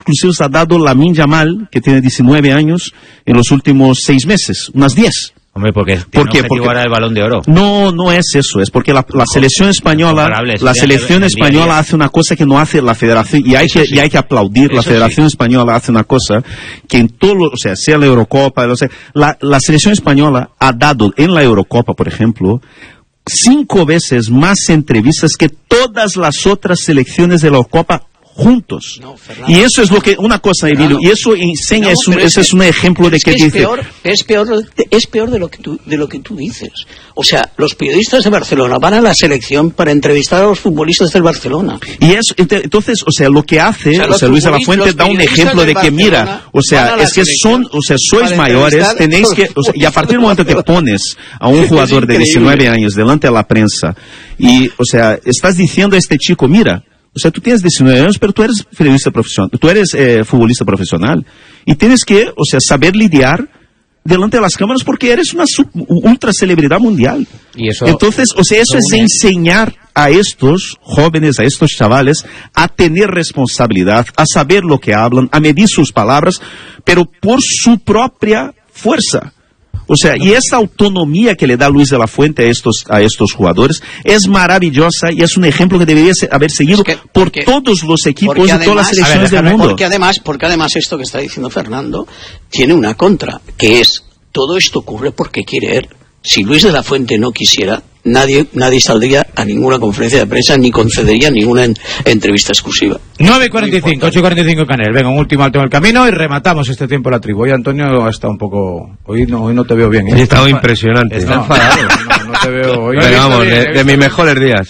inclusive ha dado Lamine Yamal, que tiene 19 años, en los últimos 6 meses, unas 10. Hombre, porque ahora el Balón de Oro. No es eso, es porque la selección española, hace una cosa que no hace la federación, y hay que aplaudir. La Federación Española hace una cosa que en todo, o sea, sea la Eurocopa, la selección española ha dado en la Eurocopa, por ejemplo, 5 veces más entrevistas que todas las otras selecciones de la Eurocopa juntos. No, Fernando, y eso es lo que, una cosa, Emilio, y eso enseña, ese es un ejemplo de que dice... Es peor de lo que tú dices. O sea, los periodistas de Barcelona van a la selección para entrevistar a los futbolistas del Barcelona. Y eso, entonces, o sea, lo que hace, Luis de la Fuente da un ejemplo de que, mira, o sea, es que sois mayores, tenéis que, o sea, y a partir del momento que pones a un jugador de 19 años delante de la prensa, y, o sea, estás diciendo a este chico, mira, o sea, tú tienes 19 años, pero tú eres periodista profesional, tú eres futbolista profesional. Y tienes que, o sea, saber lidiar delante de las cámaras porque eres una ultra celebridad mundial. Y eso, entonces, o sea, eso es enseñar a estos jóvenes, a estos chavales, a tener responsabilidad, a saber lo que hablan, a medir sus palabras, pero por su propia fuerza. O sea, y esa autonomía que le da Luis de la Fuente a estos jugadores es maravillosa y es un ejemplo que debería haber seguido por todos los equipos de todas las selecciones del mundo. Porque además esto que está diciendo Fernando tiene una contra, que es, todo esto ocurre porque quiere él. Si Luis de la Fuente no quisiera, nadie saldría a ninguna conferencia de prensa ni concedería ninguna entrevista exclusiva. 9:45, 8:45 Canel. Venga, un último alto en el camino y rematamos este tiempo la tribu. Hoy Antonio está un poco... Hoy no te veo bien. Hoy está impresionante. Está enfadado. No te veo hoy. Pero vamos, de mis mejores días.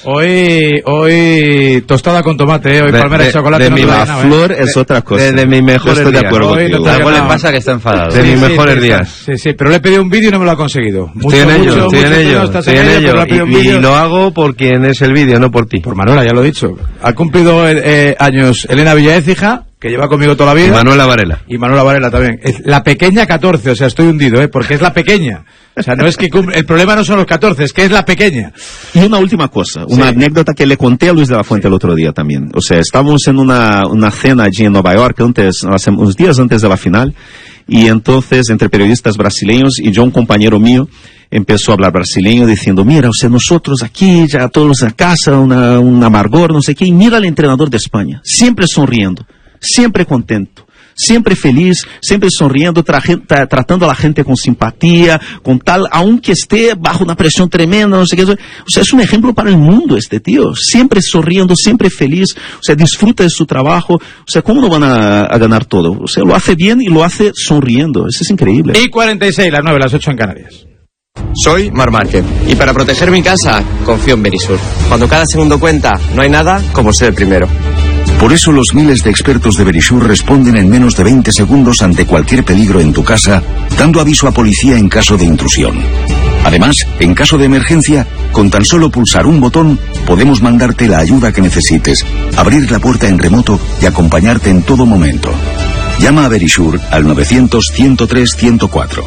Hoy tostada con tomate, hoy palmera de chocolate. De mi flor es otra cosa. De mis mejores días. Estoy de acuerdo contigo. Algo le pasa que está enfadado. De mis mejores días. Sí, pero le he pedido un vídeo y no me lo ha conseguido. Estoy en ello. Y lo hago por quien es el vídeo, no por ti. Por Manuela, ya lo he dicho. Ha cumplido años Elena Villaécija, que lleva conmigo toda la vida. Y Manuela Varela. Y Manuela Varela también. La pequeña 14, o sea, estoy hundido, porque es la pequeña. O sea, no es que el problema no son los 14, es que es la pequeña. Y una última cosa, una anécdota que le conté a Luis de la Fuente el otro día también. O sea, estábamos en una cena allí en Nueva York, unos días antes de la final, y entonces, entre periodistas brasileños, y yo, un compañero mío, empezó a hablar brasileño diciendo, mira, o sea, nosotros aquí, ya todos en casa, un amargor, no sé qué, y mira al entrenador de España, siempre sonriendo, siempre contento, siempre feliz, siempre sonriendo, tratando a la gente con simpatía, con tal, aunque esté bajo una presión tremenda, no sé qué. O sea, es un ejemplo para el mundo este tío, siempre sonriendo, siempre feliz, o sea, disfruta de su trabajo. O sea, ¿cómo no van a ganar todo? O sea, lo hace bien y lo hace sonriendo, eso es increíble. Y 46, las 9, las 8 en Canarias. Soy Marc Márquez y para proteger mi casa confío en Verisur. Cuando cada segundo cuenta, no hay nada como ser el primero. Por eso los miles de expertos de Verisur responden en menos de 20 segundos ante cualquier peligro en tu casa, dando aviso a policía en caso de intrusión. Además, en caso de emergencia, con tan solo pulsar un botón, podemos mandarte la ayuda que necesites, abrir la puerta en remoto y acompañarte en todo momento. Llama a Verisur al 900-103-104.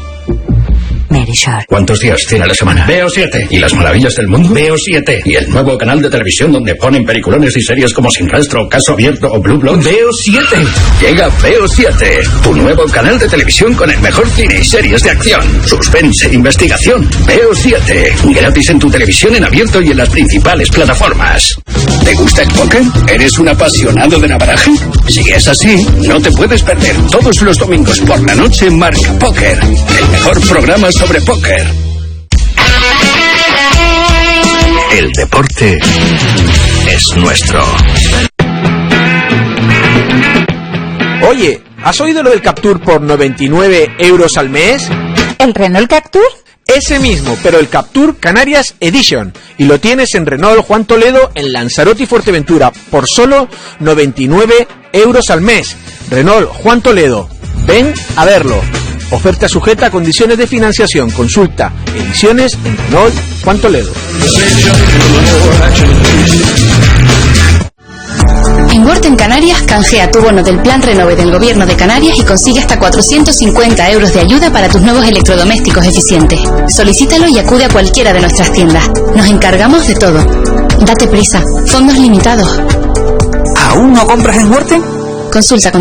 Verisur. ¿Cuántos días tiene la semana? Veo 7. ¿Y las maravillas del mundo? Veo 7. ¿Y el nuevo canal de televisión donde ponen peliculones y series como Sin Rastro, Caso Abierto o Blue Bloods? Veo 7. Llega Veo 7, tu nuevo canal de televisión con el mejor cine y series de acción, suspense, investigación. Veo 7, gratis en tu televisión en abierto y en las principales plataformas. ¿Te gusta el póker? ¿Eres un apasionado de la baraja? Si es así, no te puedes perder todos los domingos por la noche Marca Póker, el mejor programa sobre póker. El deporte es nuestro. Oye, ¿has oído lo del Captur por 99 € al mes? ¿El Renault Captur? Ese mismo, pero el Captur Canarias Edition. Y lo tienes en Renault Juan Toledo, en Lanzarote y Fuerteventura, por solo 99 € al mes. Renault Juan Toledo. Ven a verlo. Oferta sujeta a condiciones de financiación. Consulta ediciones en Renault Juan Toledo. En Worten Canarias, canjea tu bono del Plan Renove del Gobierno de Canarias y consigue hasta 450 € de ayuda para tus nuevos electrodomésticos eficientes. Solicítalo y acude a cualquiera de nuestras tiendas. Nos encargamos de todo. Date prisa. Fondos limitados. ¿Aún no compras en Worten? Consulta con